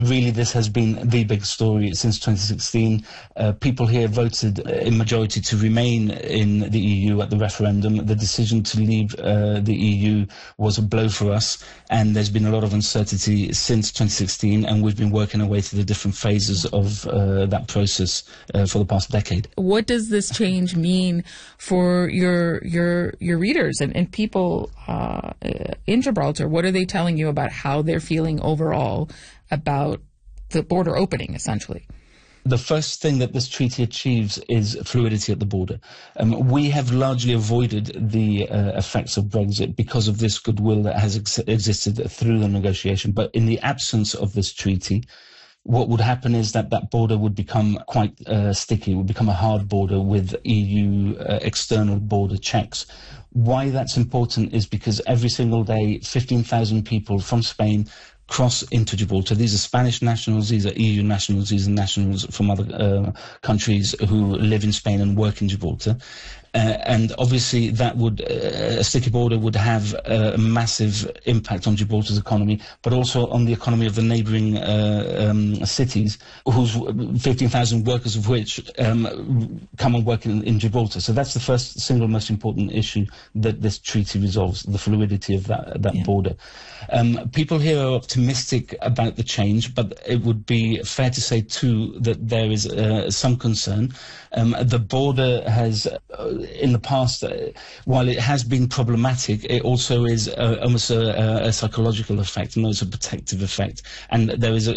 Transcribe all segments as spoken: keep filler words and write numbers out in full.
Really, this has been the big story since twenty sixteen. Uh, people here voted in majority to remain in the E U at the referendum. The decision to leave uh, the E U was a blow for us, and there's been a lot of uncertainty since twenty sixteen, and we've been working our way through the different phases of uh, that process uh, for the past decade. What does this change mean for your your your readers and, and people uh, in Gibraltar? What are they telling you about how they're feeling overall about the border opening, essentially? The first thing that this treaty achieves is fluidity at the border. Um, we have largely avoided the uh, effects of Brexit because of this goodwill that has ex- existed through the negotiation. But in the absence of this treaty, what would happen is that that border would become quite uh, sticky. It would become a hard border with E U uh, external border checks. Why that's important is because every single day, fifteen thousand people from Spain cross into Gibraltar. These are Spanish nationals, these are E U nationals, these are nationals from other uh, countries who live in Spain and work in Gibraltar. Uh, and obviously that would, uh, a sticky border would have a massive impact on Gibraltar's economy, but also on the economy of the neighbouring uh, um, cities, whose fifteen thousand workers of which um, come and work in, in Gibraltar. So that's the first single most important issue that this treaty resolves, the fluidity of that, that yeah. border. Um, people here are optimistic about the change, but it would be fair to say too that there is uh, some concern. Um, the border has, uh, in the past, uh, while it has been problematic, it also is uh, almost a, a psychological effect, and it's a protective effect. And there is a,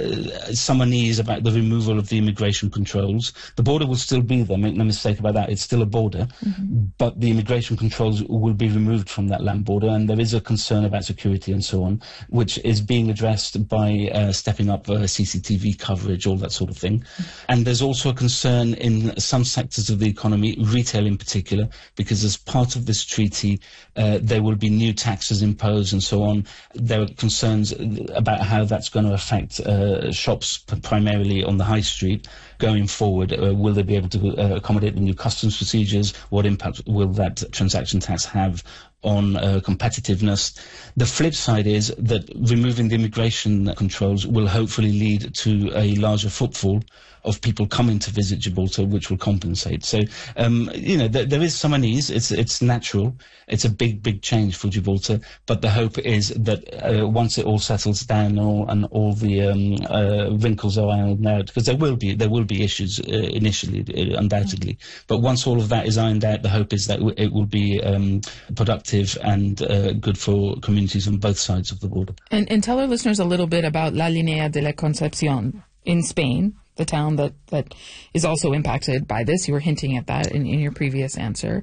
a, some unease about the removal of the immigration controls. The border will still be there, make no mistake about that, it's still a border, mm-hmm. but the immigration controls will be removed from that land border, and there is a concern about security and so on, which is being addressed by uh, stepping up uh, C C T V coverage, all that sort of thing. Mm-hmm. And there's also a concern in some sectors of the economy, retail in particular, because as part of this treaty, uh, there will be new taxes imposed and so on. There are concerns about how that's going to affect uh, shops, primarily on the high street, going forward. Uh, will they be able to uh, accommodate the new customs procedures? What impact will that transaction tax have on uh, competitiveness? The flip side is that removing the immigration controls will hopefully lead to a larger footfall of people coming to visit Gibraltar, which will compensate. So, um, you know, th- there is some unease. It's it's natural. It's a big, big change for Gibraltar. But the hope is that uh, once it all settles down, all, and all the um, uh, wrinkles are ironed out, because there will be there will be issues uh, initially, uh, undoubtedly. But once all of that is ironed out, the hope is that w- it will be um, productive and uh, good for communities on both sides of the border. And, and tell our listeners a little bit about La Línea de la Concepción in Spain, the town that, that is also impacted by this. You were hinting at that in, in your previous answer.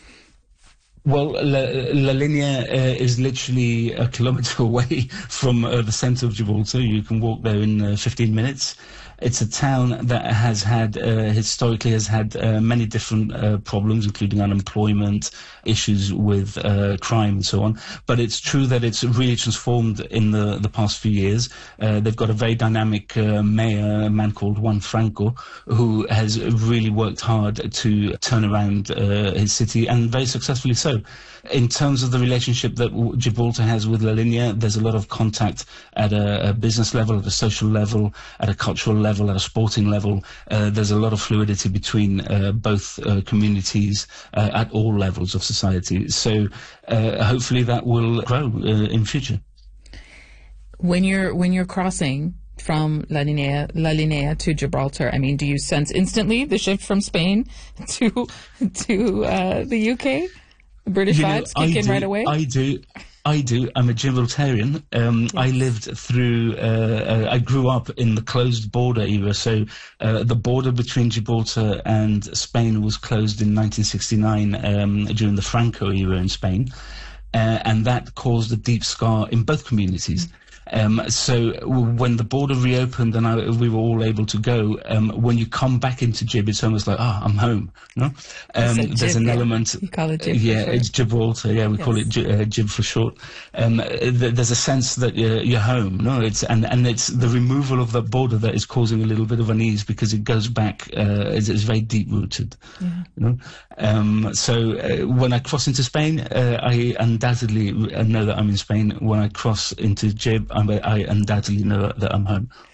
Well, La, La Línea uh, is literally a kilometre away from uh, the centre of Gibraltar. You can walk there in uh, fifteen minutes. It's a town that has had, uh, historically has had uh, many different uh, problems, including unemployment, issues with uh, crime and so on. But it's true that it's really transformed in the, the past few years. Uh, they've got a very dynamic uh, mayor, a man called Juan Franco, who has really worked hard to turn around uh, his city, and very successfully so. In terms of the relationship that Gibraltar has with La Línea, there's a lot of contact at a, a business level, at a social level, at a cultural level, at a sporting level. Uh, there's a lot of fluidity between uh, both uh, communities uh, at all levels of society. So uh, hopefully that will grow uh, in future. When you're when you're crossing from La Línea, La Línea to Gibraltar, I mean, do you sense instantly the shift from Spain to to uh, the U K? British you vibes know, kick I in do, right away? I do. I do. I'm a Gibraltarian. Um, yes. I lived through, uh, uh, I grew up in the closed border era. So uh, the border between Gibraltar and Spain was closed in nineteen sixty-nine um, during the Franco era in Spain. Uh, and that caused a deep scar in both communities. Mm-hmm. Um, so when the border reopened and I, we were all able to go, um, when you come back into Gib, it's almost like, ah, oh, I'm home. No? Um, Gib, there's an yeah. element. You call it Gib. Yeah, for it's Gibraltar. Yeah, we yes. call it G- uh, Gib for short. Um, th- there's a sense that you're, you're home. No, it's and, and it's the removal of that border that is causing a little bit of unease, because it goes back. Uh, it's, it's very deep rooted. Yeah. You know. Um, so uh, when I cross into Spain, uh, I undoubtedly know that I'm in Spain. When I cross into Gib, I'm, I undoubtedly know that I'm home.